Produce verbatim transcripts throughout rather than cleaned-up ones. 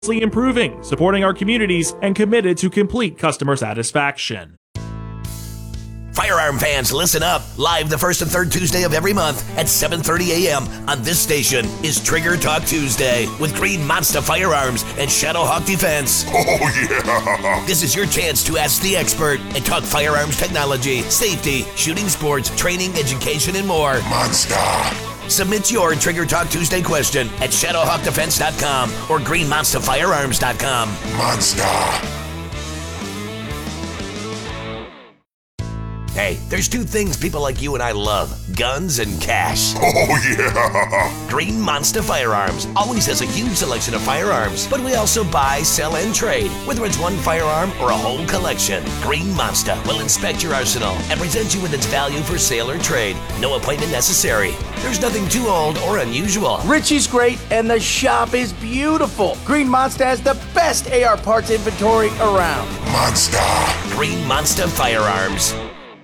improving, supporting our communities, and committed to complete customer satisfaction. Firearm fans, listen up. Live the first and third Tuesday of every month at seven thirty a.m. on this station is Trigger Talk Tuesday with Green Monster Firearms and Shadowhawk Defense. Oh, yeah. This is your chance to ask the expert and talk firearms technology, safety, shooting sports, training, education, and more. Monster. Submit your Trigger Talk Tuesday question at shadowhawk defense dot com or green monster firearms dot com. Monster. Hey, there's two things people like you and I love: guns and cash. Oh, yeah. Green Monster Firearms always has a huge selection of firearms, but we also buy, sell, and trade, whether it's one firearm or a whole collection. Green Monster will inspect your arsenal and present you with its value for sale or trade. No appointment necessary. There's nothing too old or unusual. Richie's great, and the shop is beautiful. Green Monster has the best A R parts inventory around. Monster. Green Monster Firearms.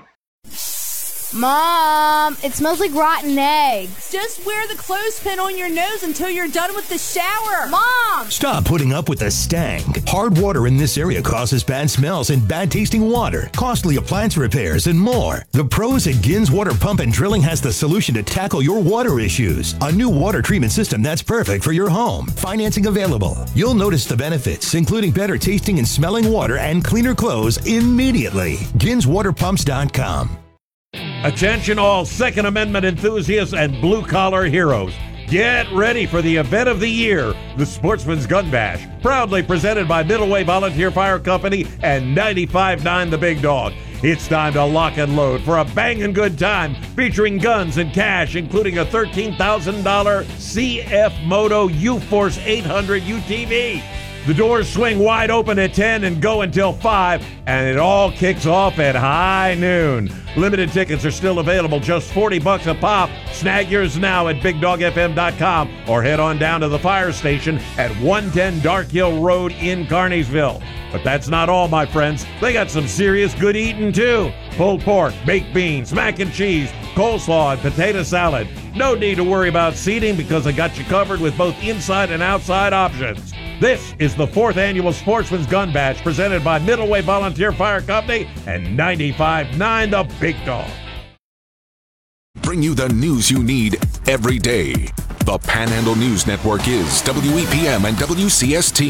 Mom, it smells like rotten eggs. Just wear the clothespin on your nose until you're done with the shower. Mom! Stop putting up with the stank. Hard water in this area causes bad smells and bad tasting water, costly appliance repairs, and more. The pros at Gins Water Pump and Drilling has the solution to tackle your water issues. A new water treatment system that's perfect for your home. Financing available. You'll notice the benefits, including better tasting and smelling water and cleaner clothes immediately. gins water pumps dot com. Attention all Second Amendment enthusiasts and blue-collar heroes. Get ready for the event of the year, the Sportsman's Gun Bash, proudly presented by Middleway Volunteer Fire Company and ninety-five point nine The Big Dog. It's time to lock and load for a banging good time featuring guns and cash, including a thirteen thousand dollars C F Moto U-Force eight hundred U T V. The doors swing wide open at ten and go until five, and it all kicks off at high noon. Limited tickets are still available, just forty bucks a pop. Snag yours now at big dog f m dot com or head on down to the fire station at one ten Dark Hill Road in Carneysville. But that's not all, my friends. They got some serious good eating, too. Pulled pork, baked beans, mac and cheese, coleslaw, and potato salad. No need to worry about seating because they got you covered with both inside and outside options. This is the fourth annual Sportsman's Gun Bash presented by Middleway Volunteer Fire Company and ninety-five point nine The Big Dog. Bring you the news you need every day. The Panhandle News Network is W E P M and W C S T.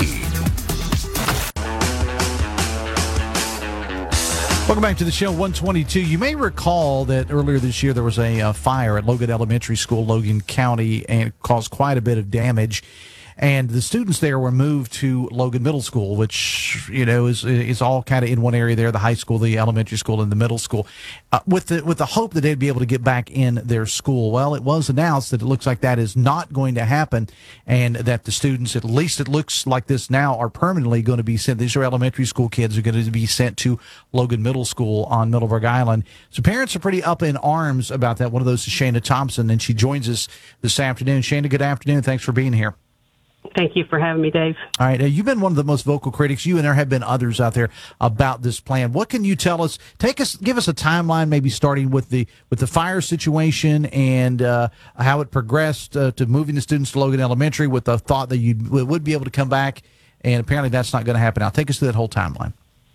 Welcome back to the show, one twenty-two. You may recall that earlier this year there was a uh, fire at Logan Elementary School, Logan County, and it caused quite a bit of damage. And the students there were moved to Logan Middle School, which, you know, is is all kind of in one area there, the high school, the elementary school, and the middle school, uh, with the with the hope that they'd be able to get back in their school. Well, it was announced that it looks like that is not going to happen, and that the students, at least it looks like this now, are permanently going to be sent. These are elementary school kids who are going to be sent to Logan Middle School on Middleburg Island. So parents are pretty up in arms about that. One of those is Shana Thompson, and she joins us this afternoon. Shana, good afternoon. Thanks for being here. Thank you for having me, Dave. All right. Uh, you've been one of the most vocal critics. You and there have been others out there about this plan. What can you tell us? Take us, give us a timeline, maybe starting with the with the fire situation and uh, how it progressed uh, to moving the students to Logan Elementary with the thought that you would be able to come back, and apparently that's not going to happen now. Take us through that whole timeline.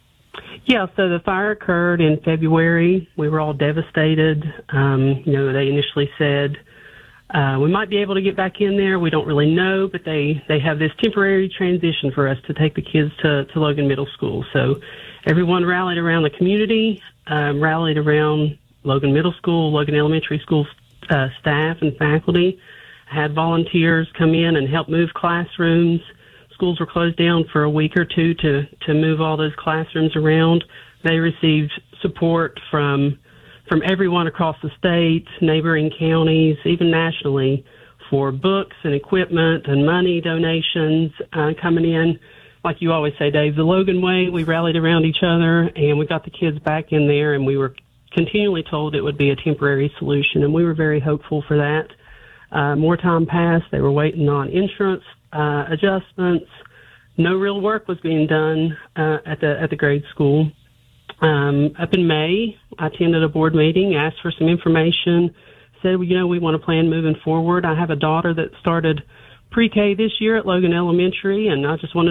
Yeah, so the fire occurred in February. We were all devastated. Um, you know, they initially said, Uh, we might be able to get back in there. We don't really know, but they, they have this temporary transition for us to take the kids to, to Logan Middle School. So everyone rallied around the community, um, rallied around Logan Middle School, Logan Elementary School uh, staff and faculty, had volunteers come in and help move classrooms. Schools were closed down for a week or two to, to move all those classrooms around. They received support from from everyone across the state, neighboring counties, even nationally, for books and equipment and money donations uh, coming in. Like you always say, Dave, the Logan way, we rallied around each other, and we got the kids back in there, and we were continually told it would be a temporary solution, and we were very hopeful for that. Uh, more time passed. They were waiting on insurance uh, adjustments. No real work was being done uh, at the at the grade school. Um, up in May, I attended a board meeting, asked for some information, said, well, you know, we want to plan moving forward. I have a daughter that started pre-K this year at Logan Elementary, and I just wanted